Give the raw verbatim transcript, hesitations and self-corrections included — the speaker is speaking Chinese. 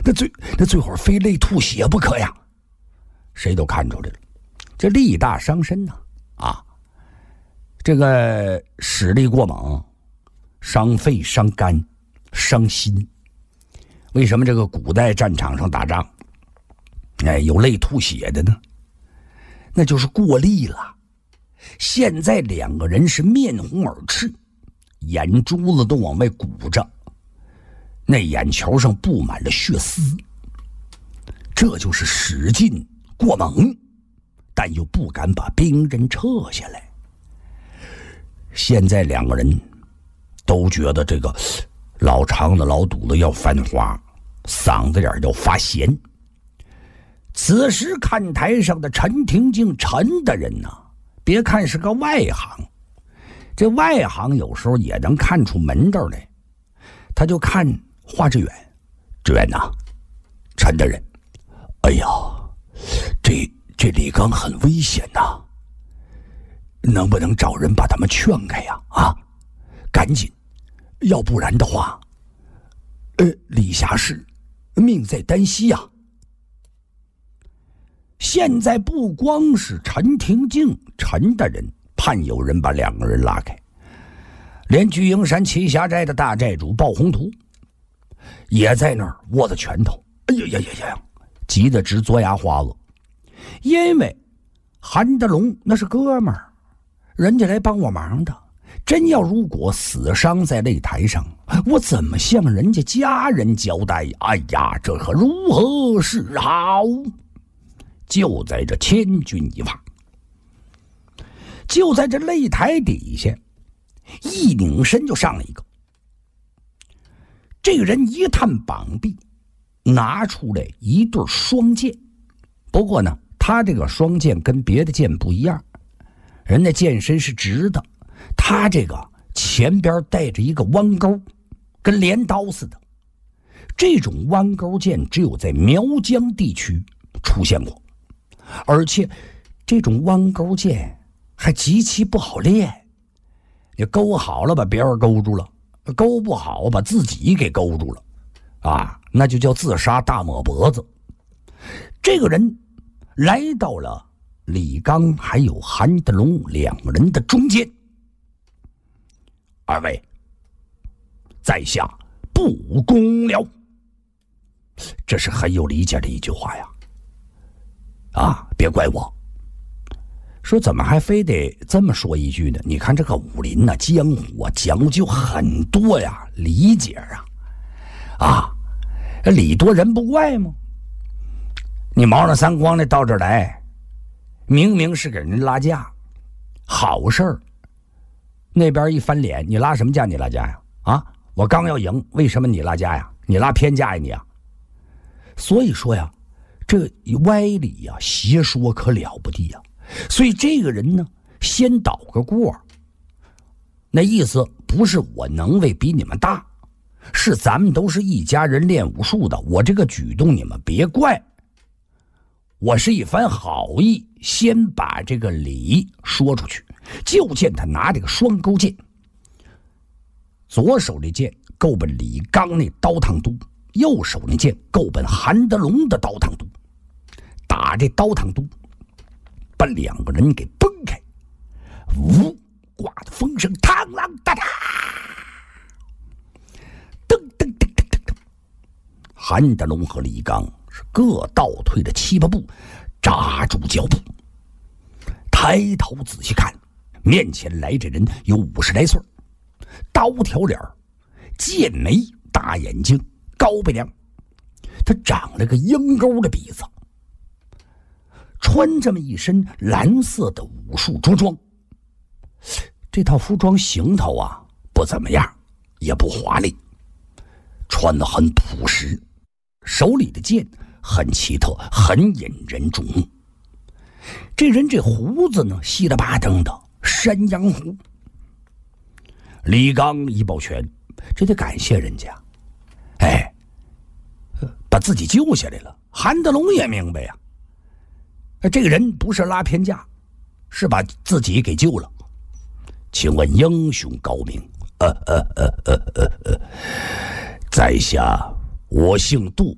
那最那最后非累吐血不可呀！谁都看出来了，这力大伤身呐！啊，这个使力过猛，伤肺、伤肝、伤心。为什么这个古代战场上打仗，哎，有累吐血的呢？那就是过力了。现在两个人是面红耳赤，眼珠子都往外鼓着，那眼球上布满了血丝，这就是使劲过猛，但又不敢把兵刃撤下来。现在两个人都觉得这个老肠子老肚子要翻花，嗓子眼要发咸。此时看台上的陈廷敬陈大人呢、啊，别看是个外行，这外行有时候也能看出门道来。他就看华志远，志远呐、啊，陈大人，哎呀，这这李刚很危险呐、啊，能不能找人把他们劝开呀？啊，赶紧，要不然的话，呃，李侠士命在旦夕呀。现在不光是陈廷敬陈大人盼有人把两个人拉开，连聚英山栖霞寨的大寨主鲍宏图也在那儿握着拳头，哎呀呀呀呀，急得直嘬牙花子。因为韩德龙那是哥们儿，人家来帮我忙的，真要如果死伤在擂台上，我怎么向人家家人交代？哎呀，这可如何是好？就在这千钧一发，就在这擂台底下，一拧身就上了一个。这个人一探膀臂，拿出来一对双剑。不过呢，他这个双剑跟别的剑不一样，人家剑身是直的，他这个前边带着一个弯钩，跟镰刀似的。这种弯钩剑只有在苗疆地区出现过，而且这种弯钩剑还极其不好练。你勾好了把别人勾住了，勾不好把自己给勾住了，啊，那就叫自杀大抹脖子。这个人来到了李刚还有韩德龙两个人的中间。二位，在下不恭了。这是很有理解的一句话呀。啊，别怪我。说怎么还非得这么说一句呢？你看这个武林呐、啊，江湖啊，讲究很多呀，理解啊，啊，礼多人不怪吗？你毛了三光的到这儿来，明明是给人拉架，好事儿。那边一翻脸，你拉什么架？你拉架呀？啊，我刚要赢，为什么你拉架呀？你拉偏架呀你啊？所以说呀，这歪理呀、邪说可了不得呀。所以这个人呢，先倒个过，那意思不是我能为比你们大，是咱们都是一家人练武术的，我这个举动你们别怪。我是一番好意，先把这个理说出去。就见他拿这个双钩剑，左手的剑够奔李刚那刀烫肚，右手那剑够奔韩德龙的刀烫肚，打这刀烫肚，把两个人给崩开。呜，刮的风声嘡啷哒哒，噔噔噔噔噔噔，韩德龙和李刚是各倒退了七八步，扎住脚步，抬头仔细看，面前来这人有五十来岁，刀条脸，剑眉，大眼睛，高鼻梁，他长了个鹰钩的鼻子，穿这么一身蓝色的武术着装。这套服装行头啊不怎么样，也不华丽，穿得很朴实，手里的剑很奇特，很引人注目。这人这胡子呢稀了巴登的山羊胡。李刚一抱拳，这得感谢人家，哎，把自己救下来了。韩德龙也明白呀、啊，这个人不是拉偏架，是把自己给救了。请问英雄高明？呃呃呃呃呃呃，在下我姓杜，